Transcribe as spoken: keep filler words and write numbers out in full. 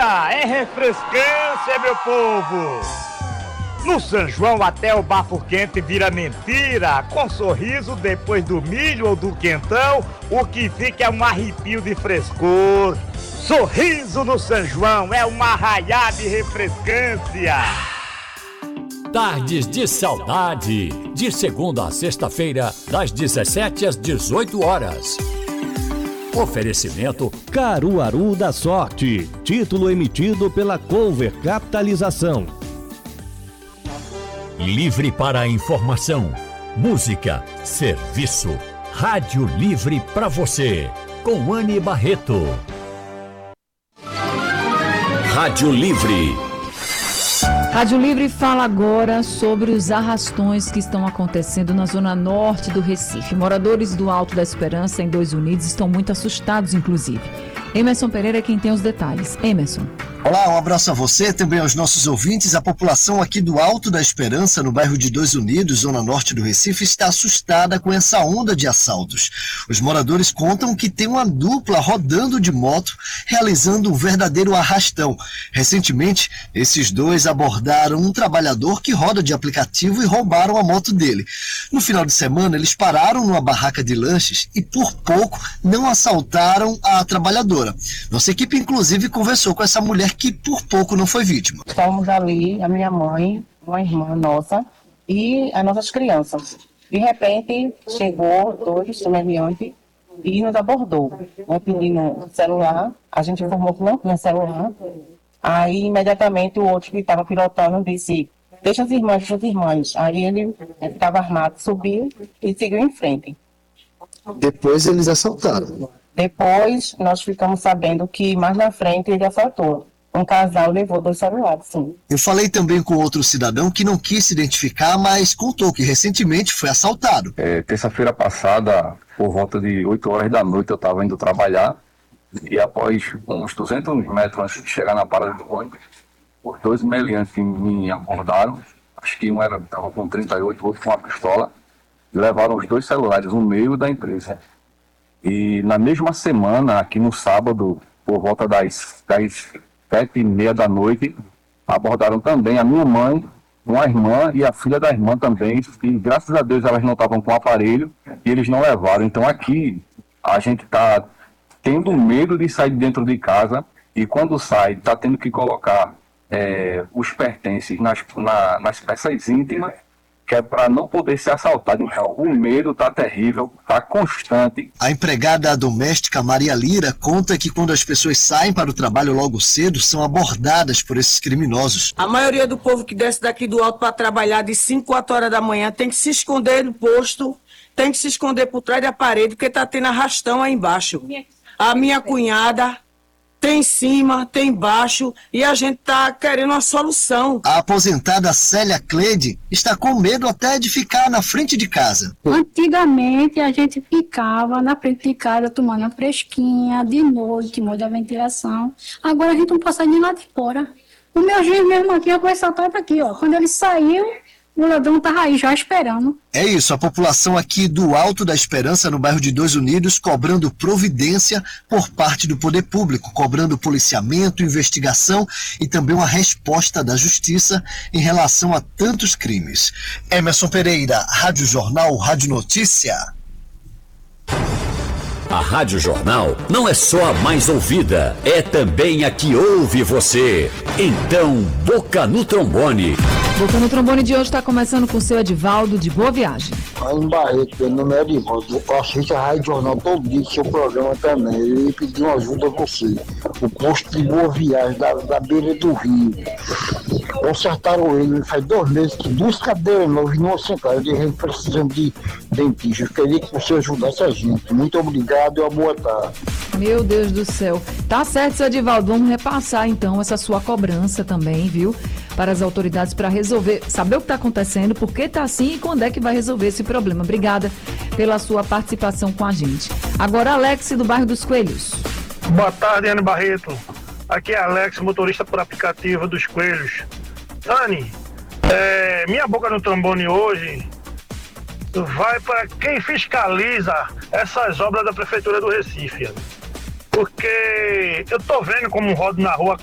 mentira, é refrescância, meu povo. No São João até o bafo quente vira mentira. Com sorriso depois do milho ou do quentão, o que fica é um arrepio de frescor. Sorriso no São João é uma arraiá de refrescância. Tardes de Saudade, de segunda a sexta-feira, das dezessete às dezoito horas. Oferecimento Caruaru da Sorte, título emitido pela Cover Capitalização. Livre para a informação, música, serviço. Rádio Livre para você, com Anne Barreto. Rádio Livre. Rádio Livre fala agora sobre os arrastões que estão acontecendo na zona norte do Recife. Moradores do Alto da Esperança, em Dois Unidos, estão muito assustados, inclusive. Emerson Pereira é quem tem os detalhes. Emerson. Olá, um abraço a você, também aos nossos ouvintes. A população aqui do Alto da Esperança, no bairro de Dois Unidos, zona norte do Recife, está assustada com essa onda de assaltos. Os moradores contam que tem uma dupla rodando de moto, realizando um verdadeiro arrastão. Recentemente, esses dois abordaram um trabalhador que roda de aplicativo e roubaram a moto dele. No final de semana, eles pararam numa barraca de lanches e, por pouco, não assaltaram a trabalhadora. Nossa equipe, inclusive, conversou com essa mulher que por pouco não foi vítima. Estamos ali, a minha mãe, uma irmã nossa e as nossas crianças. De repente, chegou dois semelhantes e nos abordou, né, pedindo celular. A gente informou que não tinha celular. Aí, imediatamente, o outro que estava pilotando disse: deixa as irmãs, deixa as irmãs. Aí ele estava armado, subiu e seguiu em frente. Depois eles assaltaram. Depois, nós ficamos sabendo que mais na frente ele assaltou. Um casal levou dois celulares, sim. Eu falei também com outro cidadão que não quis se identificar, mas contou que recentemente foi assaltado. É, terça-feira passada, por volta de oito horas da noite, eu estava indo trabalhar e após uns duzentos metros antes de chegar na parada do ônibus, os dois meliantes me abordaram. Acho que um estava com trinta e oito, o outro com uma pistola. E levaram os dois celulares no meio da empresa. E na mesma semana, aqui no sábado, por volta das, das sete e meia da noite, abordaram também a minha mãe, uma irmã e a filha da irmã também, e graças a Deus elas não estavam com aparelho e eles não levaram. Então aqui a gente está tendo medo de sair de dentro de casa e quando sai está tendo que colocar é, os pertences nas, na, nas peças íntimas, que é para não poder ser assaltado. Então, o medo está terrível, está constante. A empregada doméstica Maria Lira conta que quando as pessoas saem para o trabalho logo cedo, são abordadas por esses criminosos. A maioria do povo que desce daqui do alto para trabalhar de cinco, quatro horas da manhã tem que se esconder no posto, tem que se esconder por trás da parede, porque está tendo arrastão aí embaixo. A minha cunhada tem em cima, tem embaixo, e a gente tá querendo uma solução. A aposentada Célia Cleide está com medo até de ficar na frente de casa. Antigamente a gente ficava na frente de casa tomando uma fresquinha, de noite, muda a ventilação. Agora a gente não pode sair nem lá de fora. O meu juiz mesmo aqui, eu vou ressaltar aqui, ó. Quando ele saiu, o ladrão estava aí já esperando. É isso, a população aqui do Alto da Esperança, no bairro de Dois Unidos, cobrando providência por parte do poder público, cobrando policiamento, investigação e também uma resposta da justiça em relação a tantos crimes. Emerson Pereira, Rádio Jornal, Rádio Notícia. A Rádio Jornal não é só a mais ouvida, é também a que ouve você. Então, Boca no Trombone. Boca no Trombone de hoje está começando com o seu Edivaldo, de Boa Viagem. Anne Barreto, meu nome é Edivaldo. Eu assisto a Rádio Jornal todo dia, seu programa também. Eu ia pedir uma ajuda a você. O posto de Boa Viagem, da, da beira do rio. Consertaram ele faz dois meses, duas cadeiras novas não assentaram. A gente precisando de dentista. Eu queria que você ajudasse a gente. Muito obrigado e uma boa tarde. Meu Deus do céu. Tá certo, seu Edivaldo. Vamos repassar então essa sua cobrança também, viu? Para as autoridades para resolver, saber o que está acontecendo, por que está assim e quando é que vai resolver esse problema. Obrigada pela sua participação com a gente. Agora, Alex, do bairro dos Coelhos. Boa tarde, Anne Barreto. Aqui é Alex, motorista por aplicativo dos Coelhos. Anne, é, minha boca no trombone hoje vai para quem fiscaliza essas obras da Prefeitura do Recife. Porque eu tô vendo como rodo na rua